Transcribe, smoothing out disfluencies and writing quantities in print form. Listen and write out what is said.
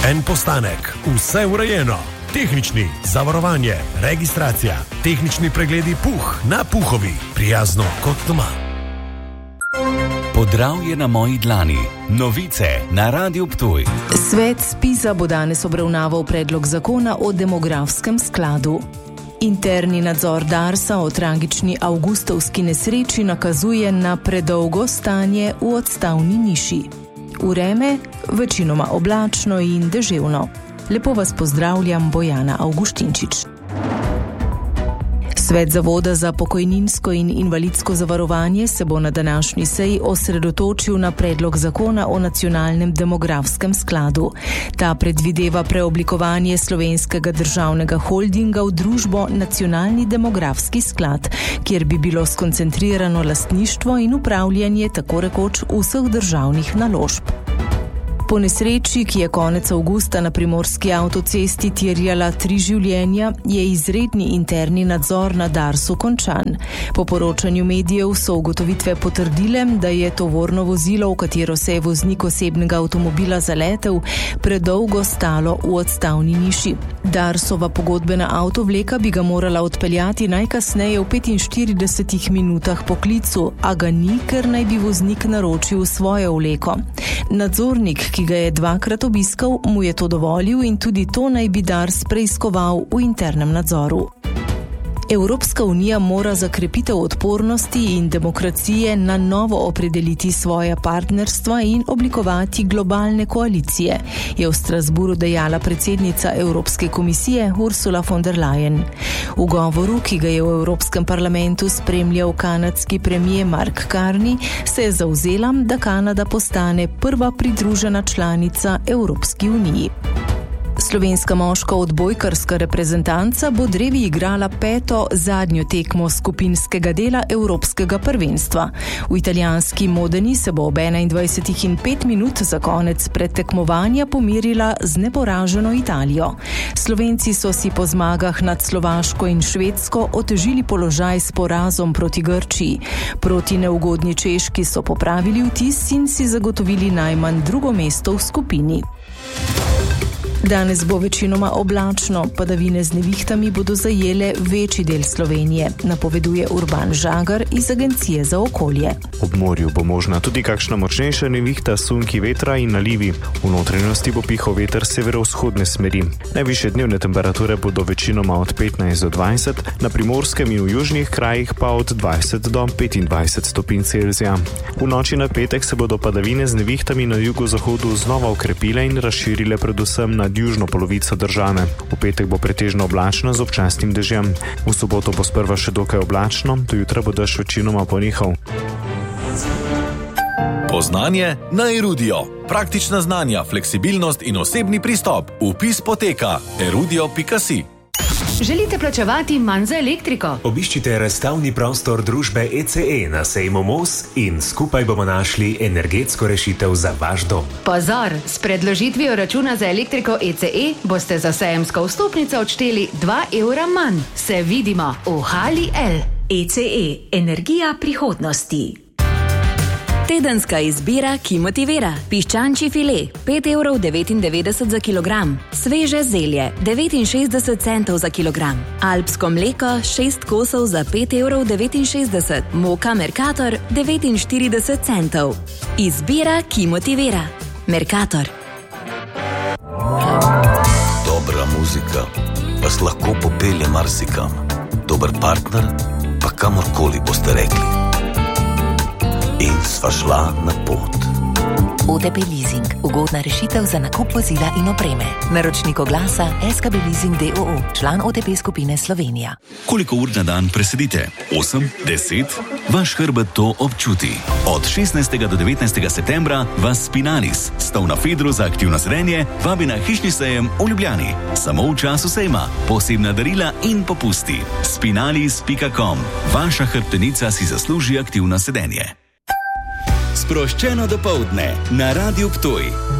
En postanek, vse urejeno. Tehnični, zavarovanje, registracija, tehnični pregledi na Puhovi, prijazno kot doma. Podravje na moji dlani. Novice na Radiu Ptuj. Svet ZPIZ-a bo danes obravnaval predlog zakona o demografskem skladu. Interni nadzor Darsa o tragični avgustovski nesreči nakazuje na predolgo stanje v odstavni niši. Vreme večinoma oblačno in deževno. Lepo vas pozdravljam, Bojana Avguštinčič. Svet Zavoda za pokojninsko in invalidsko zavarovanje se bo na današnji seji osredotočil na predlog zakona o nacionalnem demografskem skladu. Ta predvideva preoblikovanje Slovenskega državnega holdinga v družbo Nacionalni demografski sklad, kjer bi bilo skoncentrirano lastništvo in upravljanje tako rekoč vseh državnih naložb. Po nesreči, ki je konec avgusta na primorski avtocesti terjala 3 življenja, je izredni interni nadzor na Darsu končan. Po poročanju medijev so ugotovitve potrdile, da je tovorno vozilo, v katero se je voznik osebnega avtomobila zaletel, predolgo stalo v odstavni niši. Darsova pogodbena avtovleka bi ga morala odpeljati najkasneje v 45 minutah po klicu, a ga ni, ker naj bi voznik naročil svojo vleko. Nadzornik, ki ga je 2-krat obiskal, mu je to dovolil in tudi to naj bi Dars preiskoval v internem nadzoru. Evropska unija mora za krepitev odpornosti in demokracije na novo opredeliti svoja partnerstva in oblikovati globalne koalicije, je v Strasbourgu dejala predsednica Evropske komisije Ursula von der Leyen. V govoru, ki ga je v Evropskem parlamentu spremljal kanadski premier Mark Carney, se je zavzela, da Kanada postane prva pridružena članica Evropski uniji. Slovenska moška odbojkarska reprezentanca bo drevi igrala 5. zadnjo tekmo skupinskega dela Evropskega prvenstva. V italijanski Modeni se bo ob 21:05 za konec predtekmovanja pomirila z neporaženo Italijo. Slovenci so si po zmagah nad Slovaško in Švedsko otežili položaj s porazom proti Grčiji. Proti neugodni Češki so popravili vtis in si zagotovili najmanj 2. mesto v skupini. Danes bo večinoma oblačno, padavine z nevihtami bodo zajele večji del Slovenije, napoveduje Urban Žagar iz Agencije za okolje. Ob morju bo možna tudi kakšna močnejša nevihta, sunki vetra in nalivi. V notranjosti bo pihal veter severovzhodne smeri. Najvišje dnevne temperature bodo večinoma od 15 do 20, na primorskem in v južnih krajih pa od 20 do 25 stopinj Celzija. V noči na petek se bodo padavine z nevihtami na jugozahodu znova okrepile in razširile predvsem nad južno polovico države. V petek bo pretežno oblačno z občasnim dežjem. V soboto bo sprva še dokaj oblačno, do jutra bo dež večinoma ponehal. Poznanje na Erudio. Praktična znanja, fleksibilnost in osebni pristop. Vpis poteka erudio.si. Želite plačevati manj za elektriko? Obiščite razstavni prostor družbe ECE na sejmu Mos in skupaj bomo našli energetsko rešitev za vaš dom. Pozor, s predložitvijo računa za elektriko ECE boste za sejemsko vstopnico odšteli 2 evra manj. Se vidimo v Hali L. ECE, energija prihodnosti. Tedenska izbira, ki motivira. Piščančji file 5,99 € za kilogram. Sveže zelje 69 centov za kilogram. Alpsko mleko 6 kosov za 5,69 €. Moka Mercator 49 centov. Izbira, ki motivira. Mercator. Dobra muzika vas lahko popelje marsikam. Dober partner pa kamorkoli boste rekli. In sva šla na pot. OTP Leasing. Ugodna rešitev za nakup vozila in opreme. Naročnik oglasa SKB Leasing d.o.o. Član OTP skupine Slovenija. Koliko ur na dan presedite? 8, 10? Vaš hrbet to občuti. Od 16. do 19. septembra vas Spinalis, stol na Fedru za aktivno sedenje, vabi na hišni sejem v Ljubljani. Samo v času sejma. Posebna darila in popusti. Spinalis.com. Vaša hrbtenica si zasluži aktivno sedenje. Sproščeno dopoldne na Radiu Ptuj.